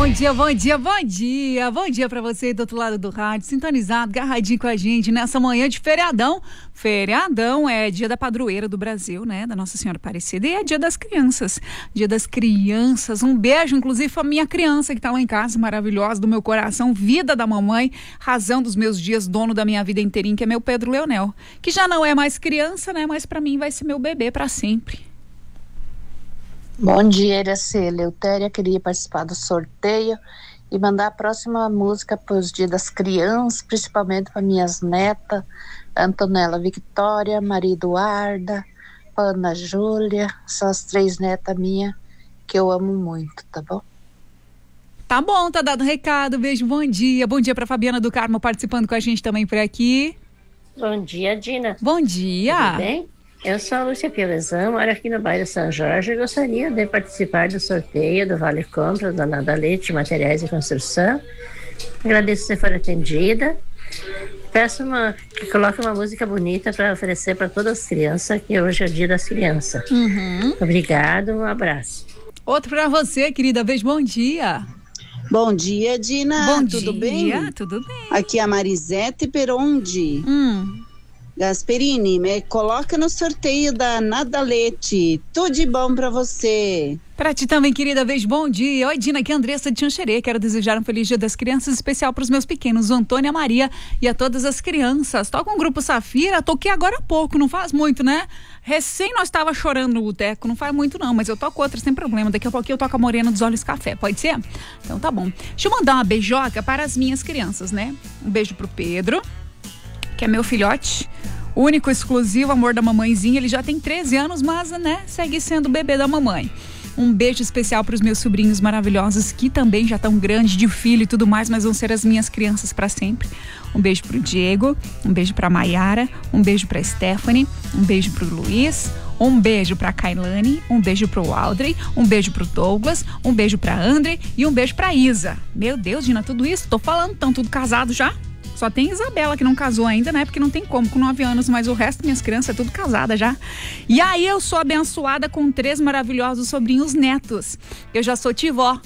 Bom dia, bom dia, bom dia. Bom dia pra você do outro lado do rádio, sintonizado, agarradinho com a gente nessa manhã de feriadão. Feriadão é dia da padroeira do Brasil, né? Da Nossa Senhora Aparecida, e é dia das crianças. Dia das crianças. Um beijo, inclusive, pra minha criança que tá lá em casa, maravilhosa, do meu coração, vida da mamãe, razão dos meus dias, dono da minha vida inteirinha, que é meu Pedro Leonel. Que já não é mais criança, né? Mas pra mim vai ser meu bebê pra sempre. Bom dia, Iraci. Leutéria, queria participar do sorteio e mandar a próxima música para os dias das crianças, principalmente para minhas netas, Antonella Victória, Maria Eduarda, Ana Júlia, são as 3 netas minhas que eu amo muito, tá bom? Tá bom, tá dado o recado, beijo, bom dia. Bom dia pra Fabiana do Carmo participando com a gente também por aqui. Bom dia, Dina. Bom dia. Tudo bem? Eu sou a Lúcia Piolezão, moro aqui no bairro São Jorge e gostaria de participar do sorteio do Vale Compras da Nada Leite, Materiais de Construção. Agradeço se for atendida. Peço que coloque uma música bonita para oferecer para todas as crianças, que hoje é o dia das crianças. Obrigado, um abraço. Outro para você, querida, beijo, bom dia. Bom dia, Dina. Bom tudo dia, bem? Tudo bem. Aqui é a Marisete Perondi. Gasperini, me coloca no sorteio da Nada Leite. Tudo de bom pra você. Pra ti também, querida, beijo, bom dia. Oi, Dina, aqui é a Andressa de Xanxerê. Quero desejar um feliz dia das crianças, especial pros meus pequenos, o Antônio e a Maria, e a todas as crianças. Toca um grupo Safira, toquei agora há pouco, não faz muito, né? Recém nós tava chorando no boteco, não faz muito não, mas eu toco outra sem problema. Daqui a pouquinho eu toco a Morena dos Olhos Café, pode ser? Então tá bom. Deixa eu mandar uma beijoca para as minhas crianças, né? Um beijo pro Pedro, que é meu filhote, único, exclusivo, amor da mamãezinha. Ele já tem 13 anos, mas, né, segue sendo o bebê da mamãe. Um beijo especial para os meus sobrinhos maravilhosos, que também já estão grandes de filho e tudo mais, mas vão ser as minhas crianças para sempre. Um beijo pro Diego, um beijo pra Maiara, um beijo pra Stephanie, um beijo pro Luiz, um beijo pra Kailane, um beijo pro Audrey, um beijo pro Douglas, um beijo pra André e um beijo pra Isa. Meu Deus, Dina, tudo isso? Tô falando, estão tudo casado já? Só tem Isabela que não casou ainda, né? Porque não tem como, com 9 anos, mas o resto das minhas crianças é tudo casada já. E aí eu sou abençoada com 3 maravilhosos sobrinhos netos. Eu já sou tivó.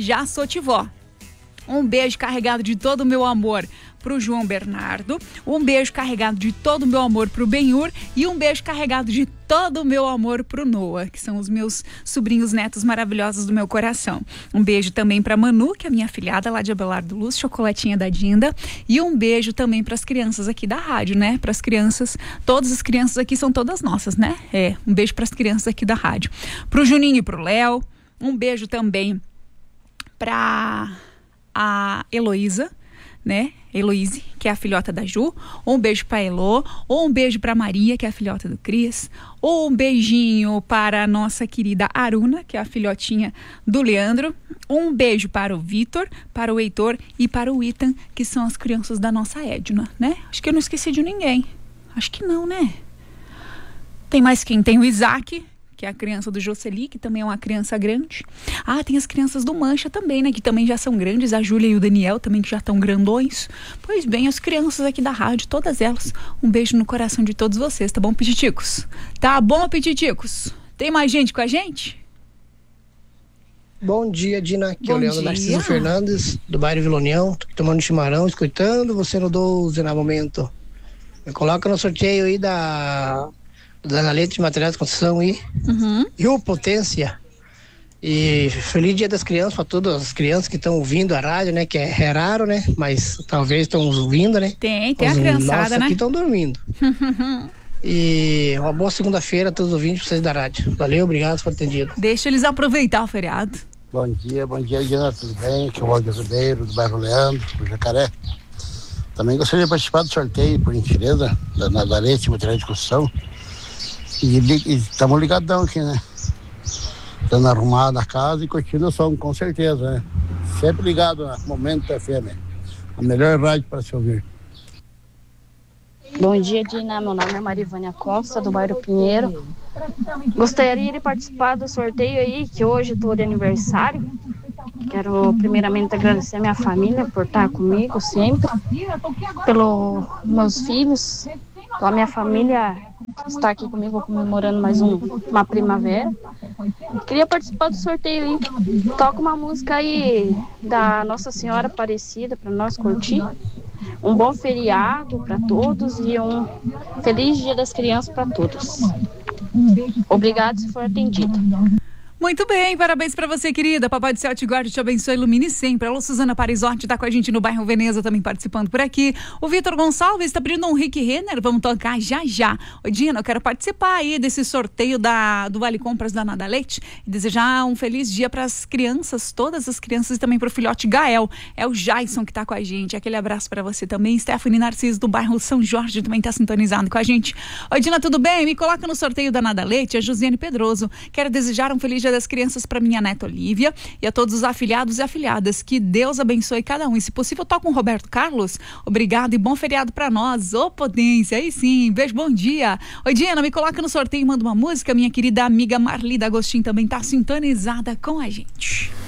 Um beijo carregado de todo o meu amor pro João Bernardo, um beijo carregado de todo o meu amor pro Benhur e um beijo carregado de todo o meu amor pro Noah, que são os meus sobrinhos netos maravilhosos do meu coração. Um beijo também pra Manu, que é a minha afilhada lá de Abelardo Luz, chocolatinha da Dinda, e um beijo também pras crianças aqui da rádio, né? Pras crianças, todas as crianças aqui são todas nossas, né? Um beijo pras crianças aqui da rádio. Pro Juninho e pro Léo, um beijo também pra a Heloísa, né? Heloíse, que é a filhota da Ju. Um beijo pra Elô, ou um beijo pra Maria, que é a filhota do Cris, ou um beijinho para a nossa querida Aruna, que é a filhotinha do Leandro. Um beijo para o Vitor, para o Heitor e para o Ethan, que são as crianças da nossa Edna, né? Acho que eu não esqueci de ninguém. Acho que não, né? Tem mais quem? Tem o Isaac, que é a criança do Jocely, que também é uma criança grande. Tem as crianças do Mancha também, né? Que também já são grandes. A Júlia e o Daniel também, que já estão grandões. Pois bem, as crianças aqui da rádio, todas elas, um beijo no coração de todos vocês, tá bom, Pititicos? Tá bom, Pititicos? Tem mais gente com a gente? Bom dia, Dina. Aqui é o Leandro Narciso Fernandes, do bairro Vila União. Tô aqui tomando chimarrão, escutando você no 12 no momento. Me coloca no sorteio aí da Leite de Materiais de Construção aí. E o Potência. E feliz dia das crianças para todas as crianças que estão ouvindo a rádio, né? Que é raro, né? Mas talvez estão ouvindo, né? Tem a criançada, né? Aqui estão dormindo. E uma boa segunda-feira a todos os ouvintes, vocês da rádio. Valeu, obrigado por ter atendido. Deixa eles aproveitar o feriado. Bom dia, Diana, tudo bem? Aqui é o Walter Ribeiro, do bairro Leandro, do Jacaré. Também gostaria de participar do sorteio, por gentileza, da Leite, material de construção. E estamos ligadão aqui, né? Dando arrumada a casa e curtindo o som, com certeza, né? Sempre ligado na Momento FM, a melhor rádio para se ouvir. Bom dia, Dina. Meu nome é Marivânia Costa, do bairro Pinheiro. Gostaria de participar do sorteio aí, que hoje estou de aniversário. Quero primeiramente agradecer a minha família por estar comigo sempre, pelos meus filhos. Então, a minha família está aqui comigo comemorando mais uma primavera. Queria participar do sorteio aí. Toca uma música aí da Nossa Senhora Aparecida para nós curtir. Um bom feriado para todos e um feliz Dia das Crianças para todos. Obrigado se for atendido. Muito bem, parabéns pra você, querida. Papai do Céu te guarde, te abençoe, ilumine sempre. Alô, Suzana Parisotti tá com a gente no bairro Veneza, também participando por aqui. O Vitor Gonçalves tá pedindo um Rick Renner, vamos tocar já já. Ô, Dina, eu quero participar aí desse sorteio do Vale Compras da Nadalete e desejar um feliz dia pras crianças, todas as crianças e também pro filhote Gael. É o Jason que tá com a gente. Aquele abraço pra você também. Stephanie Narciso do bairro São Jorge também tá sintonizado com a gente. Ô, Dina, tudo bem? Me coloca no sorteio da Nadalete, a Josiane Pedroso. Quero desejar um feliz dia das crianças para minha neta Olívia e a todos os afiliados e afiliadas. Que Deus abençoe cada um. E se possível, toca com o Roberto Carlos. Obrigado e bom feriado para nós. Ô, potência, aí sim. Beijo, bom dia. Oi, Diana, me coloca no sorteio e manda uma música. Minha querida amiga Marli D'Agostinho também tá sintonizada com a gente.